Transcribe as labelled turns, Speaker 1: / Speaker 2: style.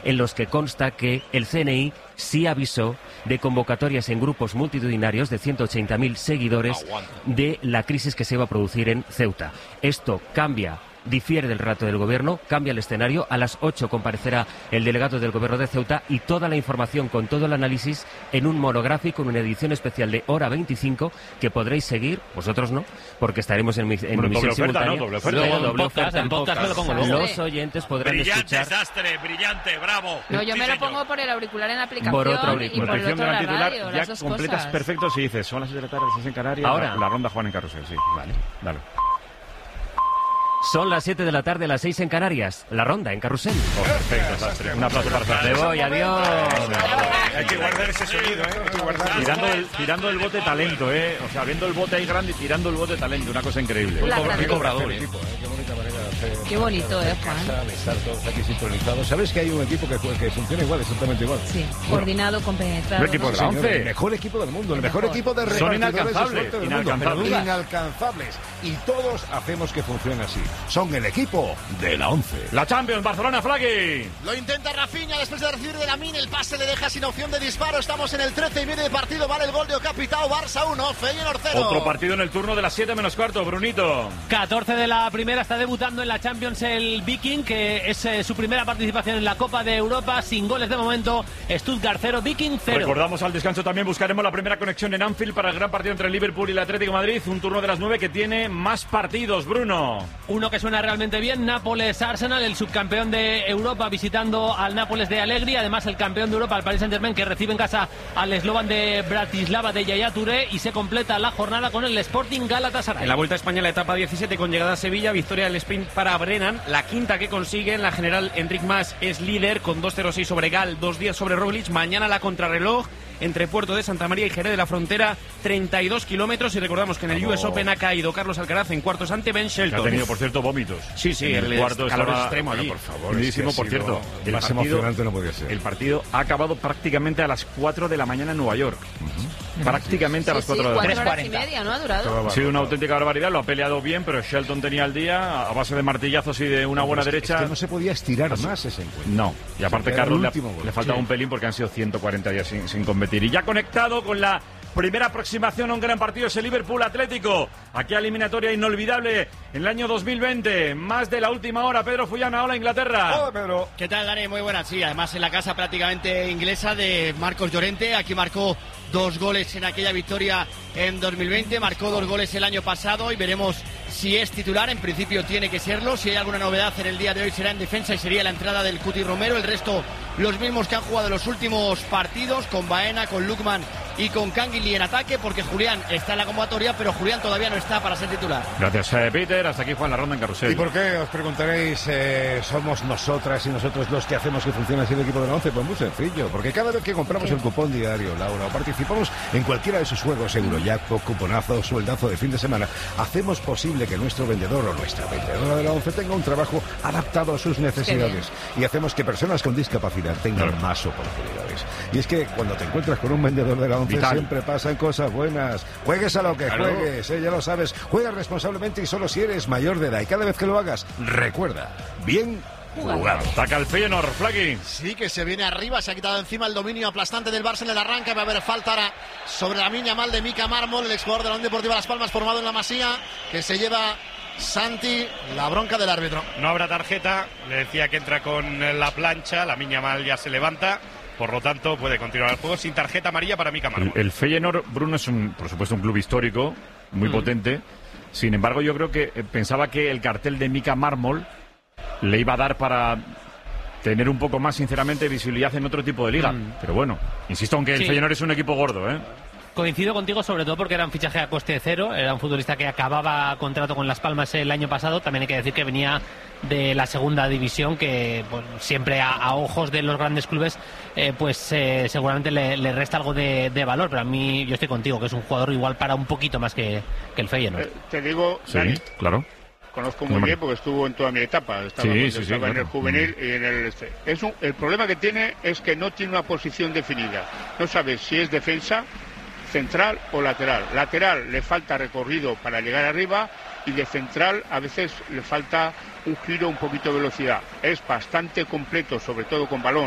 Speaker 1: en los que consta que el CNI sí avisó de convocatorias en grupos multitudinarios de 180.000 seguidores de la crisis que se iba a producir en Ceuta. Esto difiere del relato del Gobierno, cambia el escenario. A las 8 comparecerá el delegado del Gobierno de Ceuta y toda la información con todo el análisis en un monográfico, en una edición especial de Hora 25 que podréis seguir, vosotros no, porque estaremos en emisión simultánea.
Speaker 2: Doble oferta.
Speaker 3: En podcast me lo pongo luego.
Speaker 1: Los oyentes podrán escuchar.
Speaker 2: Desastre, brillante, bravo.
Speaker 4: No, yo me lo pongo por el auricular en la aplicación
Speaker 1: Por otro
Speaker 4: y por el otro la radio, las dos
Speaker 5: completas
Speaker 4: cosas.
Speaker 5: perfecto si dices, son las 6 de la tarde, 6 en Canarias.
Speaker 1: Ahora.
Speaker 5: La ronda Juan en Carrusel, sí. Vale, dale.
Speaker 1: Son las 7 de la tarde, las 6 en Canarias. La ronda en Carrusel.
Speaker 5: Perfecto, desastre. Un aplauso para Fran.
Speaker 1: Me voy, adiós.
Speaker 2: Hay que guardar ese sonido, Hay que guardar.
Speaker 5: Tirando el bote talento, O sea, viendo el bote ahí grande y tirando el bote talento. Una cosa increíble.
Speaker 3: Qué cobrador,
Speaker 6: Qué bonita manera de hacer.
Speaker 4: Qué bonito, Juan.
Speaker 6: Estar todos aquí sintonizados. ¿Sabes que hay un equipo que funciona igual, exactamente igual?
Speaker 4: Sí, coordinado, compenetrado.
Speaker 5: Un equipo de la 11.
Speaker 6: El mejor equipo del mundo, el mejor equipo de
Speaker 5: Son
Speaker 6: repartidores de suerte del mundo.
Speaker 5: inalcanzables.
Speaker 6: Inalcanzables. Y todos hacemos que funcione así. Son el equipo de la 11.
Speaker 5: La Champions, Barcelona, Flaqui.
Speaker 7: Lo intenta Rafinha después de recibir de Lamine. El pase le deja sin opción de disparo. Estamos en el 13:30 de partido. Vale el gol de Ocapitao. Barça 1, Feyenoord 0.
Speaker 5: Otro partido en el turno de las 7 menos cuarto, Brunito.
Speaker 3: 14 de la primera, está debutando en la Champions el Viking, que es su primera participación en la Copa de Europa, sin goles de momento. Stuttgart 0, Viking 0.
Speaker 5: Recordamos al descanso también buscaremos la primera conexión en Anfield para el gran partido entre el Liverpool y el Atlético de Madrid, un turno de las 9 que tiene más partidos, Bruno.
Speaker 3: Uno que suena realmente bien, Nápoles-Arsenal, el subcampeón de Europa visitando al Nápoles de Allegri, además el campeón de Europa, el Paris Saint-Germain, que recibe en casa al Slovan de Bratislava de Yaya Touré, y se completa la jornada con el Sporting Galatasaray.
Speaker 8: En la Vuelta a España, la etapa 17 con llegada a Sevilla, victoria del sprint para Brennan, la quinta que consigue. En la general, Enric Mas es líder con 2.06 sobre Gal, 2.10 sobre Roglic. Mañana la contrarreloj entre Puerto de Santa María y Jerez de la Frontera, 32 kilómetros. Y recordamos que en el US Open ha caído Carlos Alcaraz en cuartos ante Ben Shelton.
Speaker 5: Ha tenido, por cierto, vómitos.
Speaker 8: Sí,
Speaker 5: en el cuarto
Speaker 8: calor
Speaker 5: estaba
Speaker 8: extremo allí.
Speaker 6: Por favor,
Speaker 5: Lindísimo, por cierto. El
Speaker 6: más
Speaker 5: partido,
Speaker 6: emocionante no podía ser.
Speaker 5: El partido ha acabado prácticamente a las 4 de la mañana en Nueva York. Prácticamente a las 4 de la mañana.
Speaker 4: 4 horas y media, ¿no? Ha durado.
Speaker 5: Ha sido una auténtica barbaridad, lo ha peleado bien, pero Shelton tenía el día a base de martillazos y de una buena derecha.
Speaker 6: Es que no se podía estirar más ese encuentro.
Speaker 5: No, y aparte
Speaker 6: Era el
Speaker 5: Carlos
Speaker 6: último gol.
Speaker 5: le faltaba un pelín porque han sido 140 días sin competir. Y ya conectado con la primera aproximación a un gran partido es el Liverpool Atlético. Aquella eliminatoria inolvidable en el año 2020. Más de la última hora, Pedro Fullana. Hola, Inglaterra.
Speaker 6: Hola, Pedro.
Speaker 7: ¿Qué tal, Dani? Muy buenas, sí. Además, en la casa prácticamente inglesa de Marcos Llorente. Aquí marcó 2 goles en aquella victoria en 2020. Marcó 2 goles el año pasado y veremos si es titular. En principio tiene que serlo. Si hay alguna novedad en el día de hoy será en defensa y sería la entrada del Cuti Romero. El resto, los mismos que han jugado los últimos partidos, con Baena, con Lukman y con Canguilí en ataque, porque Julián está en la convocatoria, pero Julián todavía no está para ser titular.
Speaker 5: Gracias, Peter. Hasta aquí Juan la ronda en Carrusel.
Speaker 6: ¿Y por qué? Os preguntaréis, somos nosotras y nosotros los que hacemos que funcione así el equipo de la 11. Pues muy sencillo, porque cada vez que compramos el cupón diario, Laura, o participamos en cualquiera de sus juegos, Eurojackpot, cuponazo, sueldazo de fin de semana, hacemos posible que nuestro vendedor o nuestra vendedora de la 11 tenga un trabajo adaptado a sus necesidades. Y hacemos que personas con discapacidad tengan más oportunidades. Y es que cuando te encuentras con un vendedor de la 11 siempre pasan cosas buenas. Juegues a lo que juegues, ya lo sabes. Juega responsablemente y solo si eres mayor de edad. Y cada vez que lo hagas, recuerda, bien jugado.
Speaker 5: Ataca el Feyenoord, Flaqui.
Speaker 7: Sí, que se viene arriba, se ha quitado encima el dominio aplastante del Barça en el arranque. Va a haber falta ahora sobre la miña mal de Mika Mármol, el exjugador de la Unión Deportiva Las Palmas, formado en la Masía, que se lleva Santi la bronca del árbitro.
Speaker 2: No habrá tarjeta, le decía que entra con la plancha, la miña mal ya se levanta. Por lo tanto, puede continuar el juego sin tarjeta amarilla para Mika Mármol.
Speaker 5: El Feyenoord, Bruno, es por supuesto un club histórico, muy potente. Sin embargo, yo creo que pensaba que el cartel de Mika Mármol le iba a dar para tener un poco más, sinceramente, visibilidad en otro tipo de liga. Pero bueno, insisto, aunque el Feyenoord es un equipo gordo, ¿eh?
Speaker 3: Coincido contigo, sobre todo porque era un fichaje a coste cero, era un futbolista que acababa contrato con Las Palmas el año pasado. También hay que decir que venía de la segunda división, que pues, siempre a ojos de los grandes clubes seguramente le resta algo de valor, pero a mí yo estoy contigo, que es un jugador igual para un poquito más que el Feyenoord.
Speaker 2: Te digo,
Speaker 5: Sí,
Speaker 2: Dani,
Speaker 5: claro.
Speaker 2: conozco muy bien porque estuvo en toda mi etapa. Estaba en el juvenil y en el el problema que tiene es que no tiene una posición definida. No sabes si es defensa, central o lateral. Lateral le falta recorrido para llegar arriba y de central a veces le falta un giro, un poquito de velocidad. Es bastante completo, sobre todo con balón.